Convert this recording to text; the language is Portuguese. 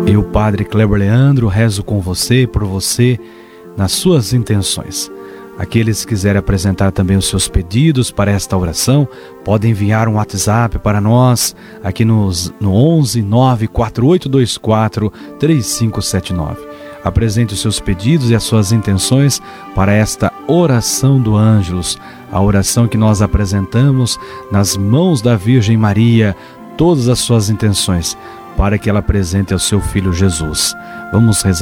Eu, Padre Kleber Leandro, rezo com você e por você nas suas intenções. Aqueles que quiserem apresentar também os seus pedidos para esta oração, podem enviar um WhatsApp para nós aqui no 11 94824 3579. Apresente os seus pedidos e as suas intenções para esta oração do Ângelus, a oração que nós apresentamos nas mãos da Virgem Maria, todas as suas intenções, para que ela apresente ao seu Filho Jesus. Vamos rezar.